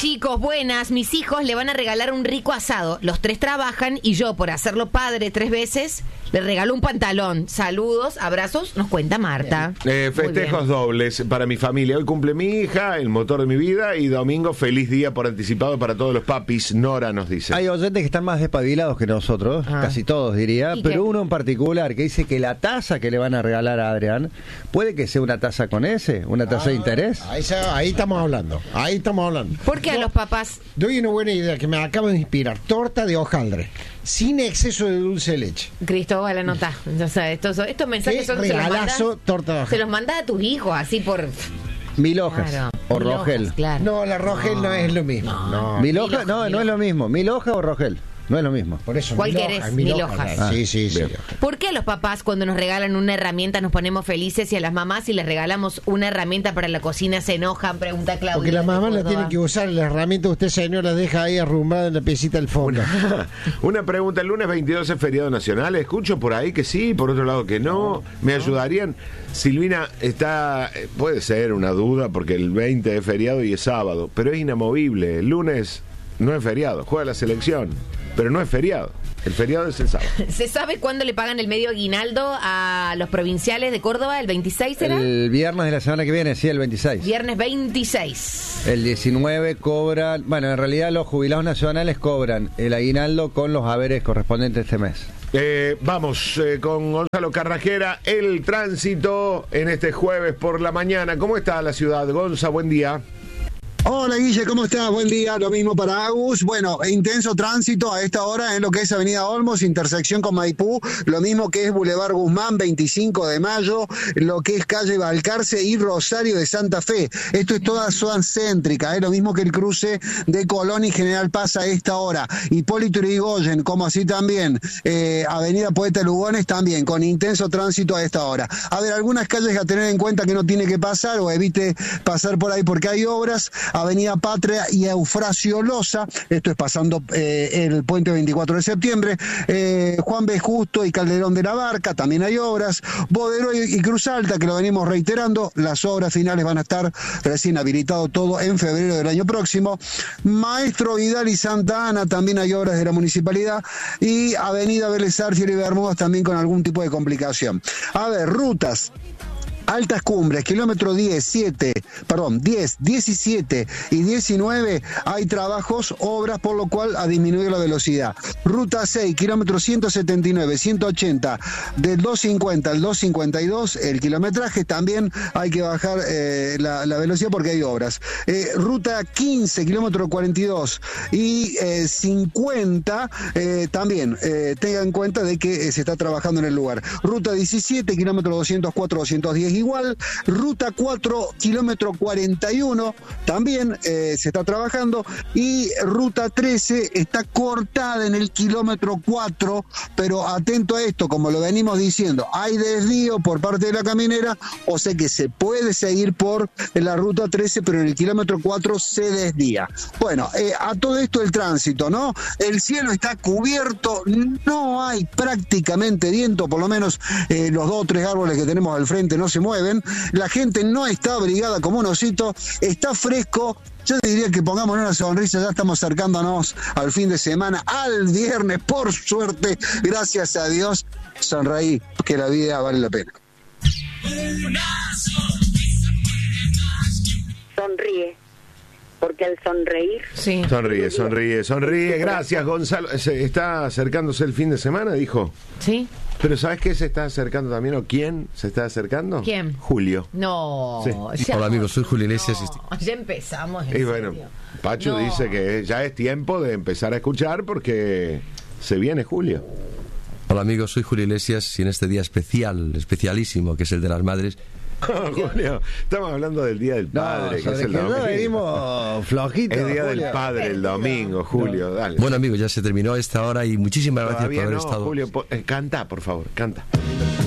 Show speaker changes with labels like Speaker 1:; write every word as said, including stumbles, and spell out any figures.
Speaker 1: chicos, buenas. Mis hijos le van a regalar un rico asado. Los tres trabajan y yo, por hacerlo padre tres veces, le regalo un pantalón. Saludos, abrazos, nos cuenta Marta.
Speaker 2: Eh, festejos dobles para mi familia. Hoy cumple mi hija, el motor de mi vida, y domingo feliz día por anticipado para todos los papis. Nora nos dice.
Speaker 3: Hay oyentes que están más despabilados que nosotros, ah. casi todos diría, pero qué? uno en particular que dice que la taza que le van a regalar a Adrián puede que sea una taza con ese, una taza ah, de interés.
Speaker 4: Ahí, ahí estamos hablando, ahí estamos hablando.
Speaker 1: ¿Por qué a los papás?
Speaker 4: Doy una buena idea que me acabo de inspirar. Torta de hojaldre, sin exceso de dulce de leche.
Speaker 1: Cristóbal, anota. O sea, estos, estos mensajes son,
Speaker 4: regalazo,
Speaker 1: se los
Speaker 4: torta de hojaldre.
Speaker 1: Se los manda a tus hijos, así por...
Speaker 3: Mil hojas, claro, o mil Rogel.
Speaker 1: Hojas, claro.
Speaker 4: No, la Rogel no, no es lo mismo.
Speaker 1: No,
Speaker 4: no.
Speaker 3: Mil hojas, no, no es lo mismo. Mil hojas o Rogel. No es lo mismo.
Speaker 4: Por eso,
Speaker 1: ¿cuál
Speaker 4: mil
Speaker 1: querés?
Speaker 4: hojas,
Speaker 1: Mil,
Speaker 4: mil
Speaker 1: hojas.
Speaker 4: hojas.
Speaker 3: Ah,
Speaker 4: sí, sí, sí.
Speaker 1: ¿Por qué a los papás cuando nos regalan una herramienta nos ponemos felices y a las mamás si les regalamos una herramienta para la cocina se enojan? Pregunta Claudia.
Speaker 4: Porque la mamá la tiene que usar, la herramienta usted, señor, la deja ahí arrumbada en la piecita del fondo.
Speaker 2: Una, una pregunta, el lunes veintidós es feriado nacional, escucho por ahí que sí, por otro lado que no. ¿Me ayudarían? Silvina, está, puede ser una duda porque el veinte es feriado y es sábado, pero es inamovible. El lunes no es feriado, juega la selección, pero no es feriado. El feriado es el sábado.
Speaker 1: ¿Se sabe cuándo le pagan el medio aguinaldo a los provinciales de Córdoba? ¿El veintiséis será?
Speaker 3: El viernes de la semana que viene, sí, el veintiséis.
Speaker 1: Viernes veintiséis.
Speaker 3: El diecinueve cobran, bueno, en realidad los jubilados nacionales cobran el aguinaldo con los haberes correspondientes este mes.
Speaker 2: Eh, vamos eh, con Gonzalo Carrajera, el tránsito en este jueves por la mañana. ¿Cómo está la ciudad? Gonza, buen día.
Speaker 5: Hola Guille, ¿cómo estás? Buen día, lo mismo para Agus. Bueno, intenso tránsito a esta hora en lo que es Avenida Olmos, intersección con Maipú, lo mismo que es Boulevard Guzmán, veinticinco de mayo, lo que es calle Balcarce y Rosario de Santa Fe. Esto es toda zona céntrica, es lo mismo que el cruce de Colón y General Paz a esta hora. Hipólito Yrigoyen, como así también eh, Avenida Poeta Lugones, también con intenso tránsito a esta hora. A ver, algunas calles a tener en cuenta que no tiene que pasar o evite pasar por ahí porque hay obras. Avenida Patria y Eufrasio Loza, esto es pasando eh, el puente veinticuatro de septiembre, eh, Juan B. Justo y Calderón de la Barca, también hay obras, Bodero y, y Cruz Alta, que lo venimos reiterando, las obras finales van a estar recién habilitado todo en febrero del año próximo, Maestro Vidal y Santa Ana, también hay obras de la municipalidad, y Avenida Vélez Arfiel y Bermudas también con algún tipo de complicación. A ver, rutas. Altas Cumbres, kilómetro diez, siete, perdón, diez, diecisiete y diecinueve, hay trabajos, obras, por lo cual ha disminuido la velocidad. Ruta seis, kilómetro ciento setenta y nueve, ciento ochenta, del doscientos cincuenta al doscientos cincuenta y dos, el kilometraje, también hay que bajar eh, la, la velocidad porque hay obras. Eh, ruta quince, kilómetro cuarenta y dos y eh, cincuenta, eh, también eh, tengan en cuenta de que eh, se está trabajando en el lugar. Ruta diecisiete, kilómetro doscientos cuatro, doscientos diez, igual. Ruta cuatro, kilómetro cuarenta y uno, también eh, se está trabajando, y ruta trece está cortada en el kilómetro cuatro, pero atento a esto, como lo venimos diciendo, hay desvío por parte de la caminera, o sea que se puede seguir por la ruta trece, pero en el kilómetro cuatro se desvía. Bueno, eh, a todo esto el tránsito, ¿no? El cielo está cubierto, no hay prácticamente viento, por lo menos eh, los dos o tres árboles que tenemos al frente no se mueven, la gente no está abrigada como un osito, está fresco. Yo diría que pongamos una sonrisa, ya estamos acercándonos al fin de semana, al viernes, por suerte, gracias a Dios, sonreí, que la vida vale la pena.
Speaker 6: Sonríe, porque al sonreír...
Speaker 1: Sí.
Speaker 2: Sonríe, sonríe, sonríe, gracias Gonzalo. ¿Se está acercándose el fin de semana, dijo?
Speaker 1: Sí.
Speaker 2: Pero ¿sabes qué se está acercando también? ¿O quién se está acercando?
Speaker 1: ¿Quién?
Speaker 2: Julio.
Speaker 1: No.
Speaker 2: Sí.
Speaker 1: Ya,
Speaker 7: Hola amigos, soy Julio Iglesias.
Speaker 1: no, ya empezamos. En
Speaker 2: Y bueno,
Speaker 1: serio.
Speaker 2: Pacho
Speaker 1: No.
Speaker 2: dice que ya es tiempo de empezar a escuchar porque se viene Julio.
Speaker 7: Hola amigos, soy Julio Iglesias y en este día especial, especialísimo, que es el de las madres.
Speaker 2: Julio, estamos hablando del Día del Padre,
Speaker 3: no,
Speaker 2: que es el
Speaker 3: que
Speaker 2: domingo.
Speaker 3: no venimos flojitos.
Speaker 2: Es Día
Speaker 3: Julio.
Speaker 2: del Padre el domingo, Julio, dale.
Speaker 7: Bueno amigos, ya se terminó esta hora y muchísimas gracias
Speaker 2: Todavía
Speaker 7: por haber
Speaker 2: no,
Speaker 7: estado.
Speaker 2: Julio, po- eh, canta, por favor, canta.